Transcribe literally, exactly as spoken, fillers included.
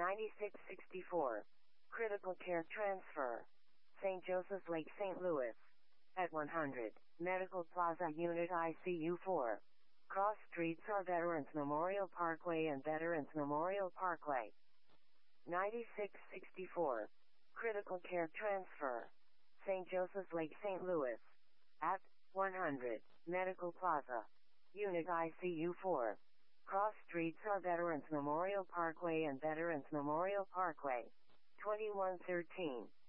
ninety-six sixty-four. Critical Care Transfer. Saint Joseph's Lake, Saint Louis. At one hundred. Medical Plaza Unit I C U four. Cross streets are Veterans Memorial Parkway and Veterans Memorial Parkway. ninety-six sixty-four. Critical Care Transfer. Saint Joseph's Lake, Saint Louis. At one hundred. Medical Plaza. Unit I C U four. Cross streets are Veterans Memorial Parkway and Veterans Memorial Parkway. twenty-one thirteen.